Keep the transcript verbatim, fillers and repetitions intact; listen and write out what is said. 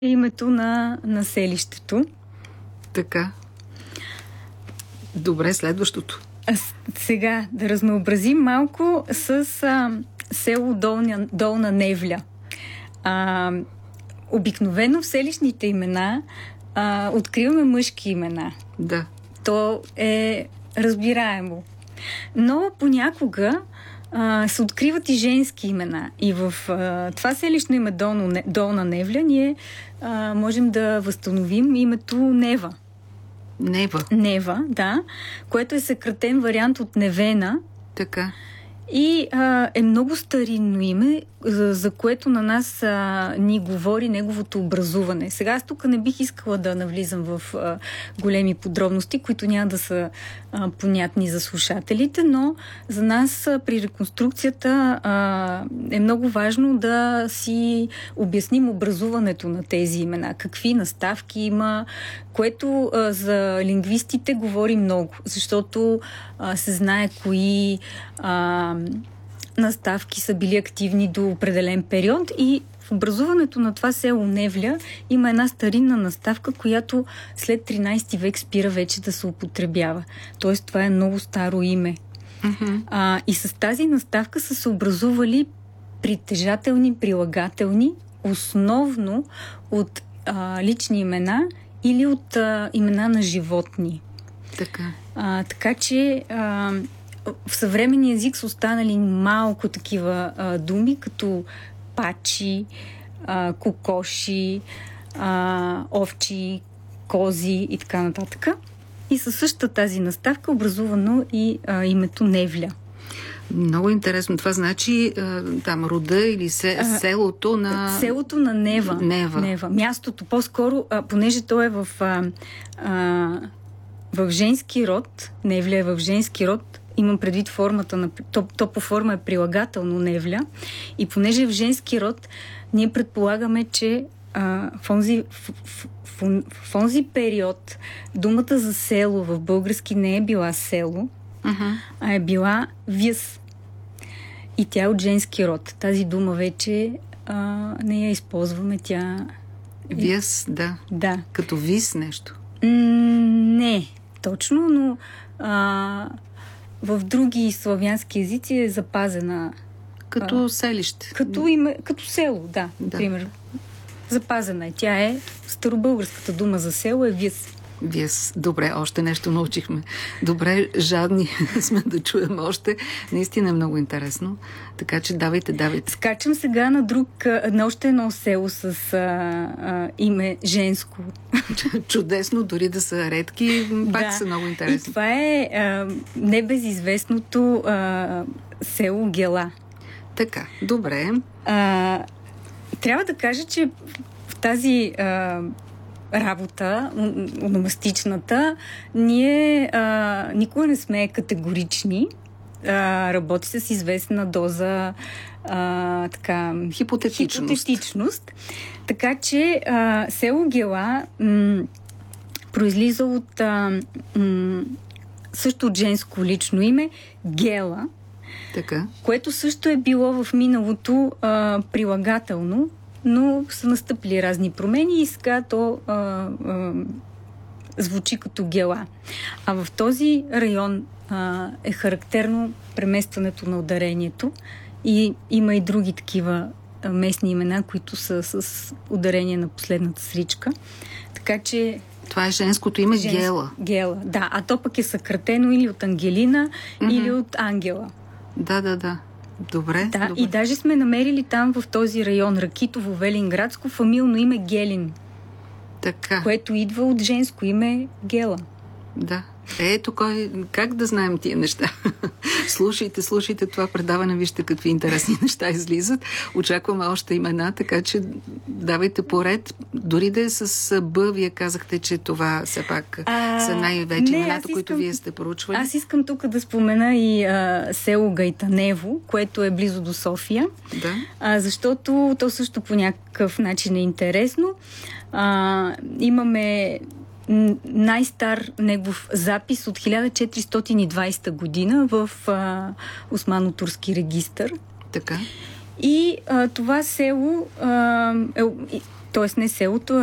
името на, на селището. Така. Добре, следващото. А сега да разнообразим малко с а, село Долна, Долна Невля. А, обикновено в селищните имена а, откриваме мъжки имена. Да. То е разбираемо. Но понякога а, се откриват и женски имена. И в а, това селищно име Долна, Долна Невля ние а, можем да възстановим името Нева. Нева. Нева, да, което е съкратен вариант от Невена. Така. И а, е много старинно име, за, за което на нас а, ни говори неговото образуване. Сега аз тук не бих искала да навлизам в а, големи подробности, които няма да са а, понятни за слушателите, но за нас а, при реконструкцията а, е много важно да си обясним образуването на тези имена. Какви наставки има, което а, за лингвистите говори много, защото а, се знае кои а, наставки са били активни до определен период и в образуването на това село Невля има една старинна наставка, която след тринайсети век спира вече да се употребява. Тоест това е много старо име. Mm-hmm. А, и с тази наставка са се образували притежателни, прилагателни, основно от а, лични имена или от а, имена на животни. Така. А, така че а, в съвременния език са останали малко такива а, думи, като пачи, а, кокоши, а, овчи, кози и така нататък. И със същата тази наставка образувано и а, името Невля. Много интересно. Това значи а, там рода или се, а, селото на... Селото на Нева. Нева. Нева. Мястото, по-скоро, а, понеже то е в, а, а, в женски род, Невля е в женски род, имам предвид формата на... То, то по форма е прилагателно Невля. И понеже е в женски род, ние предполагаме, че а, в, онзи, в, в, в, в онзи период думата за село в български не е била село, uh-huh. а е била вяс. И тя е от женски род. Тази дума вече а, не я използваме. Тя... Вяс, да. Да. Като вис нещо. М- не, точно, но а, в други славянски езици е запазена. Като а, селище. Като, име, като село, да, например. Да. Запазена е. Тя е старобългарската дума за село е вяс. Вяс. Добре, още нещо научихме. Добре, жадни сме да чуем още. Наистина е много интересно. Така че давайте, давайте. Скачам сега на друг, на още едно село с а, а, име женско. Чудесно, дори да са редки, пак да. са много интересни. И това е а, небезизвестното а, село Гела. Така, добре. А, трябва да кажа, че в тази а, работа, ономастичната, ние а, никога не сме категорични. А, работи се с известна доза а, така, хипотетичност. хипотетичност. Така че а, село Гела м- произлиза от а, м- също от женско лично име Гела, така. което също е било в миналото а, прилагателно, но са настъпили разни промени и сега то а, а, звучи като Гела. А в този район а, е характерно преместването на ударението и има и други такива а, местни имена, които са с ударение на последната сричка. Така че... Това е женското име Женск... Гела. Гела, да. А то пък е съкратено или от Ангелина, mm-hmm. или от Ангела. Да, да, да. Добре. Да, добре. И даже сме намерили там в този район Ракитово, Велинградско, фамилно име Гелин. Така. Което идва от женско име Гела. Да. Ето кой, как да знаем тия неща? слушайте, слушайте това предаване, вижте какви интересни неща излизат. Очакваме още имена, така че давайте поред. Дори да е с Б, вие казахте, че това все пак а, са най-вече имената, искам, които вие сте поручвали. Аз искам тук да спомена и а, село Гайтанево, което е близо до София. Да. А, защото то също по някакъв начин е интересно. А, имаме най-стар негов запис от хиляда четиристотин и двадесета година в а, Османо-турски регистър. Така. И а, това село а, е, Тоест не селото,